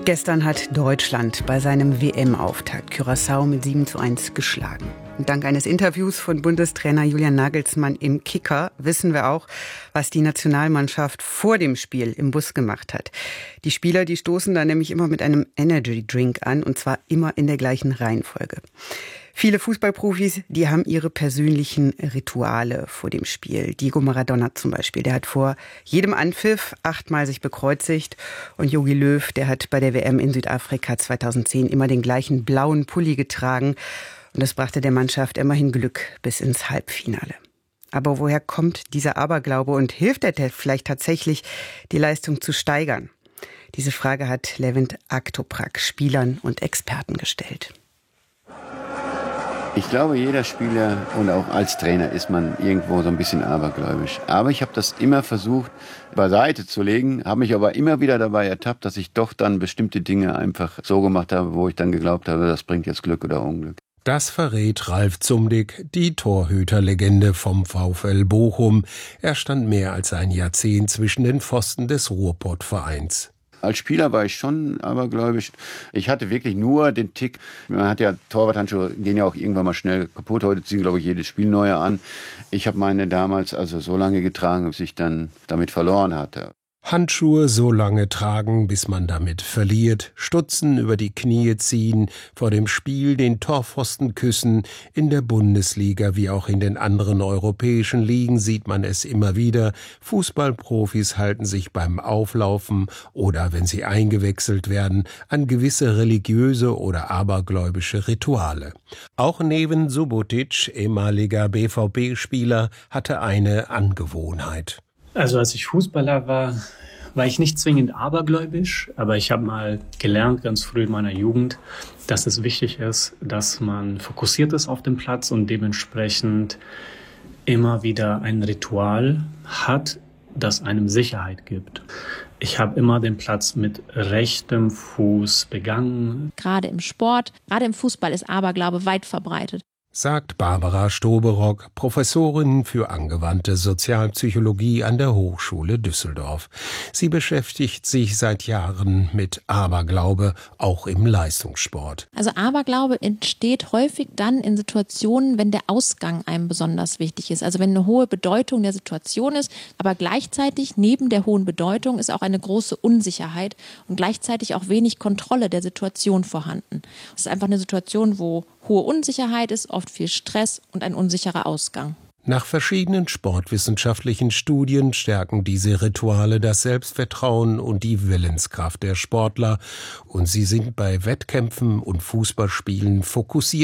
Gestern hat Deutschland bei seinem WM-Auftakt Curaçao mit 7:1 geschlagen. Und dank eines Interviews von Bundestrainer Julian Nagelsmann im Kicker wissen wir auch, was die Nationalmannschaft vor dem Spiel im Bus gemacht hat. Die Spieler, die stoßen da nämlich immer mit einem Energy-Drink an, und zwar immer in der gleichen Reihenfolge. Viele Fußballprofis, die haben ihre persönlichen Rituale vor dem Spiel. Diego Maradona zum Beispiel, der hat vor jedem Anpfiff 8-mal sich bekreuzigt. Und Jogi Löw, der hat bei der WM in Südafrika 2010 immer den gleichen blauen Pulli getragen. Und das brachte der Mannschaft immerhin Glück bis ins Halbfinale. Aber woher kommt dieser Aberglaube und hilft er vielleicht tatsächlich, die Leistung zu steigern? Diese Frage hat Levent Aktoprak Spielern und Experten gestellt. Ich glaube, jeder Spieler und auch als Trainer ist man irgendwo so ein bisschen abergläubisch. Aber ich habe das immer versucht beiseite zu legen, habe mich aber immer wieder dabei ertappt, dass ich doch dann bestimmte Dinge einfach so gemacht habe, wo ich dann geglaubt habe, das bringt jetzt Glück oder Unglück. Das verrät Ralf Zumdick, die Torhüterlegende vom VfL Bochum. Er stand mehr als ein Jahrzehnt zwischen den Pfosten des Ruhrpott-Vereins. Als Spieler war ich schon abergläubisch. Ich hatte wirklich nur den Tick. Man hat ja, Torwarthandschuhe gehen ja auch irgendwann mal schnell kaputt. Heute ziehen, glaube ich, jedes Spiel neue an. Ich habe meine damals also so lange getragen, bis ich dann damit verloren hatte. Handschuhe so lange tragen, bis man damit verliert, Stutzen über die Knie ziehen, vor dem Spiel den Torpfosten küssen. In der Bundesliga wie auch in den anderen europäischen Ligen sieht man es immer wieder. Fußballprofis halten sich beim Auflaufen oder wenn sie eingewechselt werden an gewisse religiöse oder abergläubische Rituale. Auch Neven Subotic, ehemaliger BVB-Spieler, hatte eine Angewohnheit. Also als ich Fußballer war ich nicht zwingend abergläubisch, aber ich habe mal gelernt, ganz früh in meiner Jugend, dass es wichtig ist, dass man fokussiert ist auf dem Platz und dementsprechend immer wieder ein Ritual hat, das einem Sicherheit gibt. Ich habe immer den Platz mit rechtem Fuß begangen. Gerade im Sport, gerade im Fußball ist Aberglaube weit verbreitet. Sagt Barbara Stoberock, Professorin für angewandte Sozialpsychologie an der Hochschule Düsseldorf. Sie beschäftigt sich seit Jahren mit Aberglaube, auch im Leistungssport. Also Aberglaube entsteht häufig dann in Situationen, wenn der Ausgang einem besonders wichtig ist. Also wenn eine hohe Bedeutung der Situation ist, aber gleichzeitig neben der hohen Bedeutung ist auch eine große Unsicherheit und gleichzeitig auch wenig Kontrolle der Situation vorhanden. Es ist einfach eine Situation, wo hohe Unsicherheit ist, oft viel Stress und ein unsicherer Ausgang. Nach verschiedenen sportwissenschaftlichen Studien stärken diese Rituale das Selbstvertrauen und die Willenskraft der Sportler und sie sind bei Wettkämpfen und Fußballspielen fokussiert.